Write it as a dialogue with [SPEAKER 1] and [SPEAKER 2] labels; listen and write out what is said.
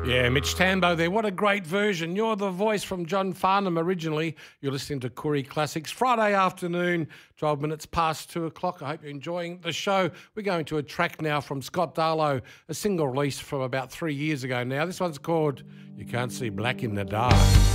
[SPEAKER 1] Yeah, Mitch Tambo there. What a great version. You're the voice from John Farnham originally. You're listening to Koori Classics. Friday afternoon, 12 minutes past 2 o'clock. I hope you're enjoying the show. We're going to a track now from Scott Darlow, a single release from about 3 years ago now. This one's called You Can't See Black in the Dark.